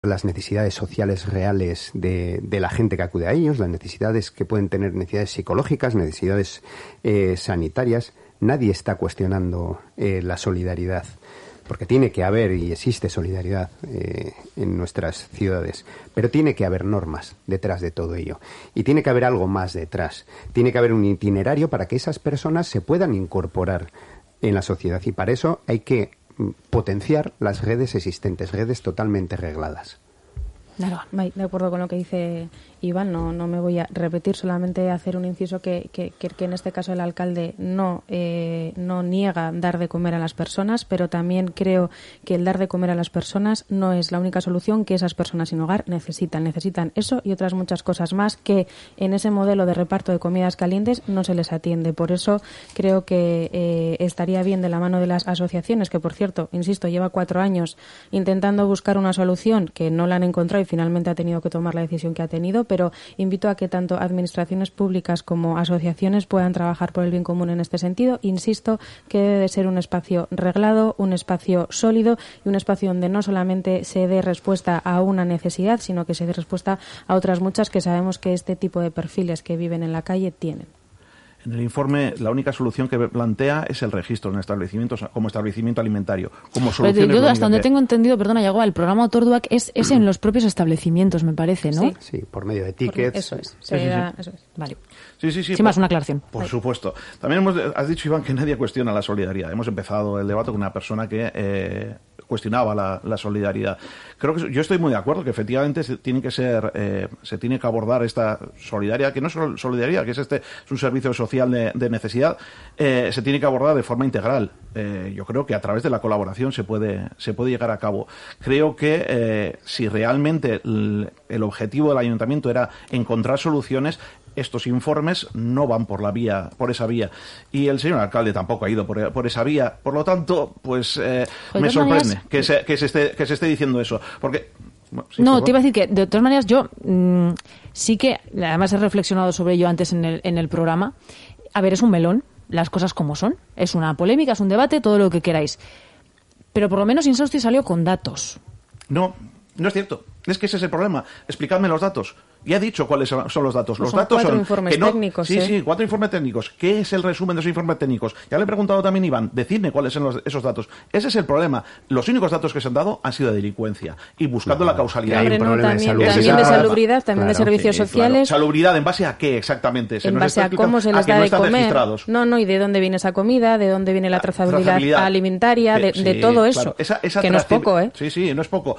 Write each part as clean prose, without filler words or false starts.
las necesidades sociales reales de la gente que acude a ellos, las necesidades que pueden tener, necesidades psicológicas, necesidades sanitarias. Nadie está cuestionando la solidaridad, porque tiene que haber y existe solidaridad en nuestras ciudades, pero tiene que haber normas detrás de todo ello y tiene que haber algo más detrás. Tiene que haber un itinerario para que esas personas se puedan incorporar en la sociedad y para eso hay que potenciar las redes existentes, redes totalmente regladas. Claro, de acuerdo con lo que dice Iván, no me voy a repetir, solamente hacer un inciso que en este caso el alcalde no niega dar de comer a las personas, pero también creo que el dar de comer a las personas no es la única solución que esas personas sin hogar necesitan eso y otras muchas cosas más que en ese modelo de reparto de comidas calientes no se les atiende. Por eso creo que estaría bien de la mano de las asociaciones, que por cierto, insisto, lleva 4 años intentando buscar una solución que no la han encontrado y finalmente ha tenido que tomar la decisión que ha tenido, pero invito a que tanto administraciones públicas como asociaciones puedan trabajar por el bien común en este sentido. Insisto que debe de ser un espacio reglado, un espacio sólido y un espacio donde no solamente se dé respuesta a una necesidad, sino que se dé respuesta a otras muchas que sabemos que este tipo de perfiles que viven en la calle tienen. En el informe, la única solución que plantea es el registro en establecimientos como establecimiento alimentario. Como solución. Yo, hasta donde tengo entendido, perdona, Yagoa, el programa Autorduac es en los propios establecimientos, me parece, ¿no? Sí, por medio de tickets. Eso es. Eso es. Vale. Sí. Sin más, una aclaración. Por supuesto. También has dicho, Iván, que nadie cuestiona la solidaridad. Hemos empezado el debate con una persona que cuestionaba la solidaridad. Creo que yo estoy muy de acuerdo que efectivamente se tiene que abordar esta solidaridad, que no es solidaridad, que es un servicio social de necesidad, se tiene que abordar de forma integral. Yo creo que a través de la colaboración se puede llegar a cabo. Creo que si realmente el objetivo del ayuntamiento era encontrar soluciones, estos informes no van por esa vía. Y el señor alcalde tampoco ha ido por esa vía. Por lo tanto, pues me sorprende que se esté diciendo eso. Porque no, te iba a decir que, de todas maneras, yo sí que, además he reflexionado sobre ello antes en el programa. A ver, es un melón, las cosas como son. Es una polémica, es un debate, todo lo que queráis. Pero por lo menos Insausti salió con datos. No es cierto. Es que ese es el problema. Explicadme los datos. Ya he dicho cuáles son los datos. Los datos son 4 informes técnicos. Sí, 4 informes técnicos. ¿Qué es el resumen de esos informes técnicos? Ya le he preguntado también a Iván. Decidme cuáles son esos datos. Ese es el problema. Los únicos datos que se han dado han sido de delincuencia. Y buscando la causalidad. Hombre, también de salubridad, también de servicios sociales. Claro. ¿Salubridad en base a qué exactamente? En base a cómo se les da de comer. No, y de dónde viene esa comida, de dónde viene la trazabilidad alimentaria, de todo eso. Esa que no es poco, ¿eh? Sí, no es poco.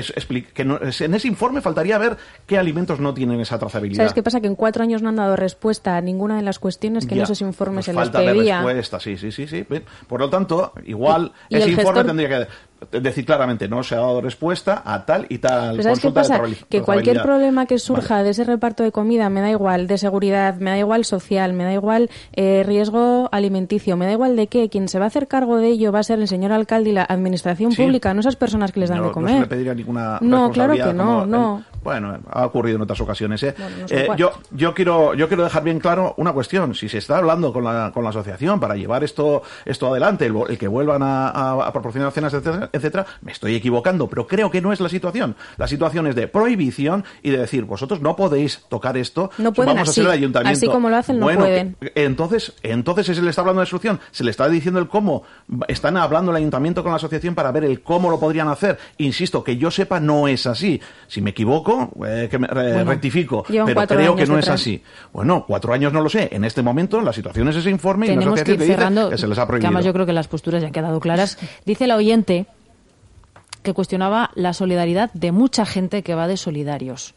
En ese informe faltaría ver qué alimentos no tienen esa trazabilidad. ¿Sabes qué pasa? Que en 4 años no han dado respuesta a ninguna de las cuestiones que en esos informes se les pedía. Falta de respuesta, sí. Por lo tanto, igual ese informe tendría que decir claramente, no se ha dado respuesta a tal y tal. ¿Sabes qué pasa? Que cualquier problema que surja de ese reparto de comida, me da igual, de seguridad, me da igual social, me da igual riesgo alimenticio, me da igual de qué, quien se va a hacer cargo de ello va a ser el señor alcalde y la administración pública, no esas personas que les dan de comer. No se le pediría ninguna responsabilidad. Claro que no. Bueno, ha ocurrido en otras ocasiones. Bueno, yo quiero dejar bien claro una cuestión. Si se está hablando con la asociación para llevar esto adelante, el que vuelvan a proporcionar cenas, etcétera, me estoy equivocando, pero creo que no es la situación. La situación es de prohibición y de decir, vosotros no podéis tocar esto, no pueden, vamos a ser el ayuntamiento. Así como lo hacen, no pueden. Entonces se le está hablando de solución, se le está diciendo el cómo. Están hablando el ayuntamiento con la asociación para ver el cómo lo podrían hacer. Insisto, que yo sepa, no es así. Si me equivoco, que rectifico, pero creo que no es así. Bueno, 4 años no lo sé. En este momento la situación es ese informe y la asociación que dice que se les ha prohibido. Que además yo creo que las posturas ya han quedado claras. Dice la oyente que cuestionaba la solidaridad de mucha gente que va de solidarios.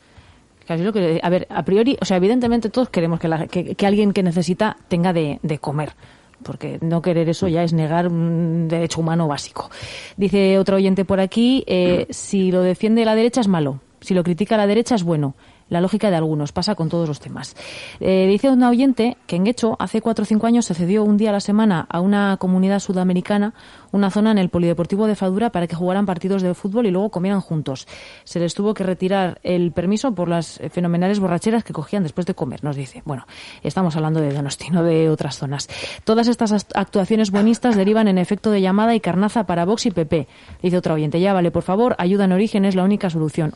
A ver, a priori, o sea, evidentemente todos queremos que alguien que necesita tenga de comer. Porque no querer eso ya es negar un derecho humano básico. Dice otro oyente por aquí, si lo defiende la derecha es malo, si lo critica la derecha es bueno. La lógica de algunos, pasa con todos los temas. Dice una oyente que en Guecho hace 4 o 5 años se cedió un día a la semana a una comunidad sudamericana una zona en el Polideportivo de Fadura para que jugaran partidos de fútbol y luego comieran juntos. Se les tuvo que retirar el permiso por las fenomenales borracheras que cogían después de comer, nos dice. Bueno, estamos hablando de Donosti, no de otras zonas. Todas estas actuaciones buenistas derivan en efecto de llamada y carnaza para Vox y PP. Dice otra oyente, ya vale, por favor, ayuda en origen es la única solución.